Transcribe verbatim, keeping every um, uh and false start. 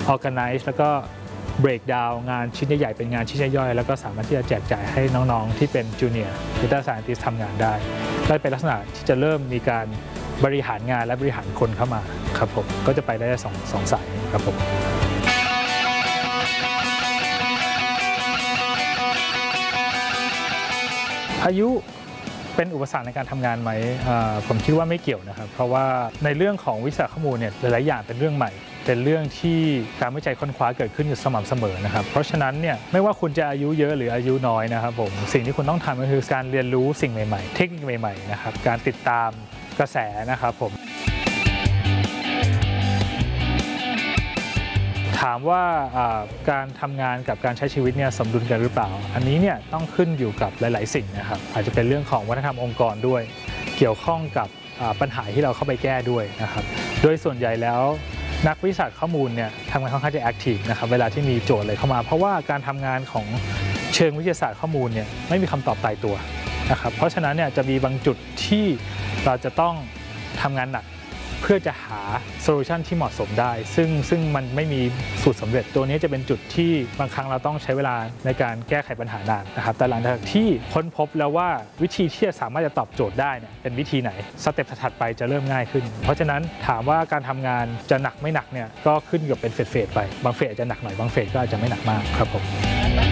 organize แล้วก็ break down งานชิ้นใหญ่ๆเป็นงานชิ้นย่อยๆแล้วก็สามารถที่จะแจกจ่ายให้น้องๆที่เป็น junior data scientist ทำงานได้ก็เป็นลักษณะที่จะเริ่มมีการบริหารงานและบริหารคนเข้ามาครับผมก็จะไปได้สองสองสายครับผมอายุเป็นอุปสรรคในการทำงานไหมผมคิดว่าไม่เกี่ยวนะครับเพราะว่าในเรื่องของวิทยาศาสตร์ข้อมูลเนี่ยหลายๆอย่างเป็นเรื่องใหม่เป็นเรื่องที่การวิจัยค้นคว้าเกิดขึ้นอยู่สม่ำเสมอนะครับเพราะฉะนั้นเนี่ยไม่ว่าคุณจะอายุเยอะหรืออายุน้อยนะครับผมสิ่งที่คุณต้องทำก็คือการเรียนรู้สิ่งใหม่ๆเทคนิคใหม่ๆนะครับการติดตามกระแสนะครับผมถามว่าการทำงานกับการใช้ชีวิตเนี่ยสมดุลกันหรือเปล่าอันนี้เนี่ยต้องขึ้นอยู่กับหลายๆสิ่งนะครับอาจจะเป็นเรื่องของวัฒนธรรมองค์กรด้วยเกี่ยวข้องกับปัญหาที่เราเข้าไปแก้ด้วยนะครับโดยส่วนใหญ่แล้วนักวิทยาศาสตร์ข้อมูลเนี่ยทำงานค่อนข้างจะแอคทีฟนะครับเวลาที่มีโจทย์อะไรเข้ามาเพราะว่าการทำงานของเชิงวิทยาศาสตร์ข้อมูลเนี่ยไม่มีคำตอบตายตัวนะครับเพราะฉะนั้นเนี่ยจะมีบางจุดที่เราจะต้องทำงานหนักเพื่อจะหาโซลูชันที่เหมาะสมได้ซึ่งซึ่งมันไม่มีสูตรสำเร็จตัวนี้จะเป็นจุดที่บางครั้งเราต้องใช้เวลาในการแก้ไขปัญหานานนะครับแต่หลังจากที่ค้นพบแล้วว่าวิธีที่จะสามารถจะตอบโจทย์ได้เนี่ยเป็นวิธีไหนสเต็ปถัดไปจะเริ่มง่ายขึ้นเพราะฉะนั้นถามว่าการทำงานจะหนักไม่หนักเนี่ยก็ขึ้นกับเป็นเฟสๆไปบางเฟสอาจจะหนักหน่อยบางเฟสก็อาจจะไม่หนักมากครับผม